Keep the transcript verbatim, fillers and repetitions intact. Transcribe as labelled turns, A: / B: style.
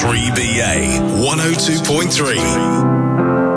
A: three B A one oh two point three.